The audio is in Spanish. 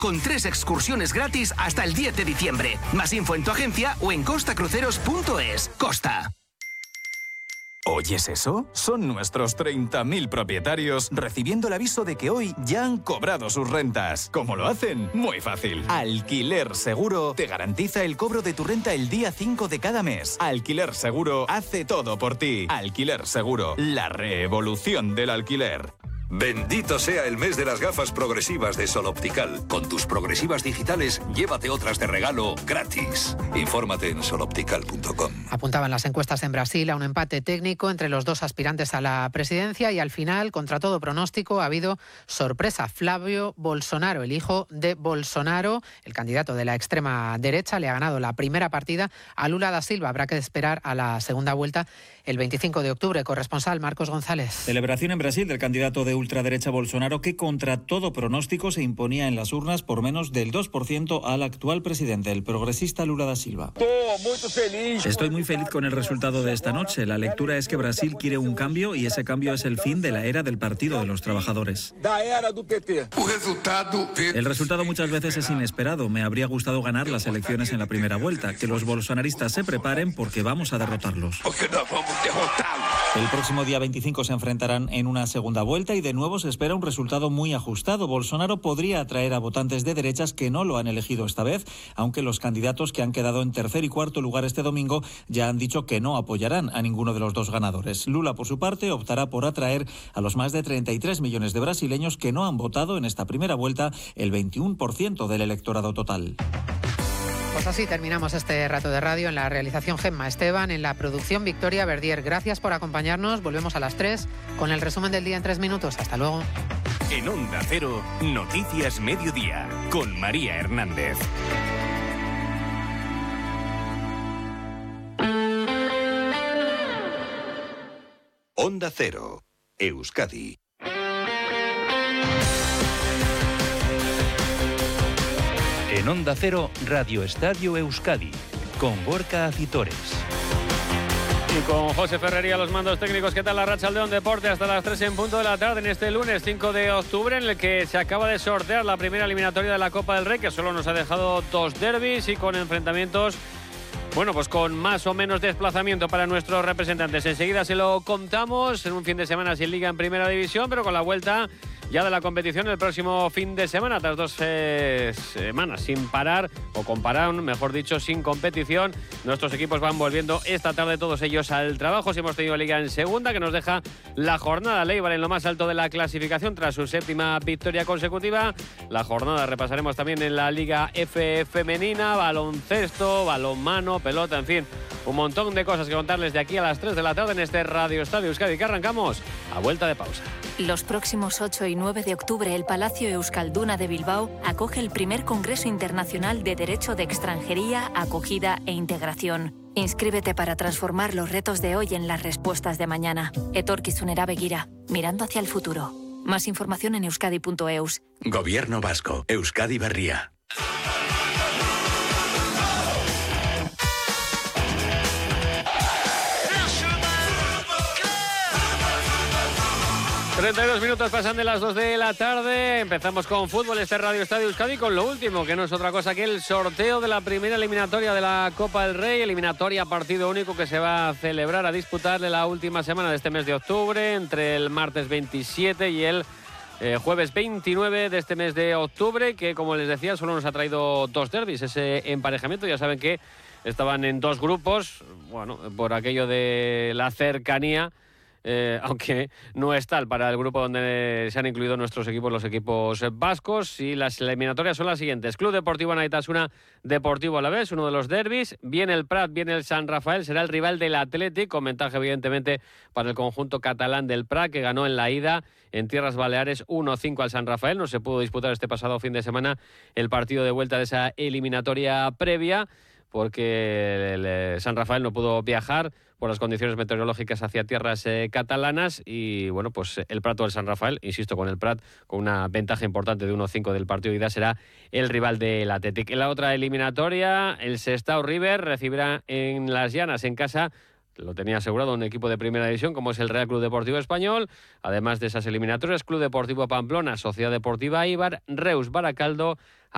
con 3 excursiones gratis hasta el 10 de diciembre. Más info en tu agencia o en costacruceros.es. Costa. ¿Oyes eso? Son nuestros 30.000 propietarios recibiendo el aviso de que hoy ya han cobrado sus rentas. ¿Cómo lo hacen? Muy fácil. Alquiler Seguro te garantiza el cobro de tu renta el día 5 de cada mes. Alquiler Seguro hace todo por ti. Alquiler Seguro, la revolución del alquiler. Bendito sea el mes de las gafas progresivas de Sol Optical. Con tus progresivas digitales, llévate otras de regalo gratis. Infórmate en soloptical.com. Apuntaban las encuestas en Brasil a un empate técnico entre los dos aspirantes a la presidencia y al final, contra todo pronóstico, ha habido sorpresa. Flávio Bolsonaro, el hijo de Bolsonaro, el candidato de la extrema derecha, le ha ganado la primera partida a Lula da Silva. Habrá que esperar a la segunda vuelta el 25 de octubre. Corresponsal Marcos González. Celebración en Brasil del candidato de ultraderecha Bolsonaro, que contra todo pronóstico se imponía en las urnas por menos del 2% al actual presidente, el progresista Lula da Silva. Estoy muy feliz con el resultado de esta noche. La lectura es que Brasil quiere un cambio y ese cambio es el fin de la era del Partido de los Trabajadores. El resultado muchas veces es inesperado. Me habría gustado ganar las elecciones en la primera vuelta. Que los bolsonaristas se preparen porque vamos a derrotarlos. El próximo día 25 se enfrentarán en una segunda vuelta y de nuevo se espera un resultado muy ajustado. Bolsonaro podría atraer a votantes de derechas que no lo han elegido esta vez, aunque los candidatos que han quedado en tercer y cuarto lugar este domingo ya han dicho que no apoyarán a ninguno de los dos ganadores. Lula, por su parte, optará por atraer a los más de 33 millones de brasileños que no han votado en esta primera vuelta, el 21% del electorado total. Pues así terminamos este rato de radio. En la realización Gemma Esteban, en la producción Victoria Verdier. Gracias por acompañarnos. Volvemos a las 3 con el resumen del día en 3 minutos. Hasta luego. En Onda Cero, Noticias Mediodía, con María Hernández. Onda Cero, Euskadi. En Onda Cero, Radio Estadio Euskadi, con Gorka Acitores. Y con José Ferrería, los mandos técnicos. ¿Qué tal la Arratsaldeon Deporte? Hasta las 3 en punto de la tarde en este lunes 5 de octubre, en el que se acaba de sortear la primera eliminatoria de la Copa del Rey, que solo nos ha dejado 2 derbis y con enfrentamientos, bueno, pues con más o menos desplazamiento para nuestros representantes. Enseguida se lo contamos, en un fin de semana sin liga en primera división, pero con la vuelta ya de la competición el próximo fin de semana, tras 2 semanas sin parar, o con parón, mejor dicho, sin competición. Nuestros equipos van volviendo esta tarde todos ellos al trabajo. Si hemos tenido liga en segunda, que nos deja la jornada Leibar en lo más alto de la clasificación tras su 7ª victoria consecutiva. La jornada repasaremos también en la Liga F femenina, baloncesto, balonmano, pelota, en fin, un montón de cosas que contarles de aquí a las 3 de la tarde en este Radio Estadio Euskadi, que arrancamos a vuelta de pausa. Los próximos 8 y 9 de octubre, el Palacio Euskalduna de Bilbao acoge el primer Congreso Internacional de Derecho de Extranjería, Acogida e Integración. Inscríbete para transformar los retos de hoy en las respuestas de mañana. Etorkizunera begira, mirando hacia el futuro. Más información en euskadi.eus. Gobierno Vasco, Euskadi Berria. 32 minutos pasan de las 2 de la tarde. Empezamos con fútbol, este Radio Estadio Euskadi, con lo último, que no es otra cosa que el sorteo de la primera eliminatoria de la Copa del Rey. Eliminatoria partido único que se va a celebrar, a disputar en la última semana de este mes de octubre, entre el martes 27 y el jueves 29 de este mes de octubre, que, como les decía, solo nos ha traído 2 derbis, ese emparejamiento. Ya saben que estaban en 2 grupos, bueno, por aquello de la cercanía, aunque no es tal para el grupo donde se han incluido nuestros equipos, los equipos vascos. Y las eliminatorias son las siguientes: Club Deportivo Anaitasuna, Deportivo Alavés, uno de los derbis. Viene el Prat, viene el San Rafael, será el rival del Athletic, con ventaja evidentemente para el conjunto catalán del Prat, que ganó en la ida en Tierras Baleares 1-5 al San Rafael. No se pudo disputar este pasado fin de semana el partido de vuelta de esa eliminatoria previa, porque el San Rafael no pudo viajar por las condiciones meteorológicas hacia tierras catalanas. Y bueno, pues el Prat o el San Rafael, insisto, con el Prat con una ventaja importante de 1-5 del partido de ida, será el rival del Athletic. En la otra eliminatoria, el Sestao River recibirá en Las Llanas, en casa, lo tenía asegurado, un equipo de primera división como es el Real Club Deportivo Español. Además de esas eliminatorias, Club Deportivo Pamplona, Sociedad Deportiva Eibar, Reus Baracaldo,